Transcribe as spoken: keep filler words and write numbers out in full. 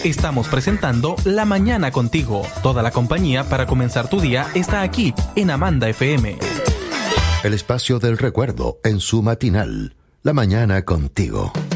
Estamos presentando La Mañana Contigo. Toda la compañía para comenzar tu día está aquí en Amanda F M. El espacio del recuerdo en su matinal. La Mañana Contigo.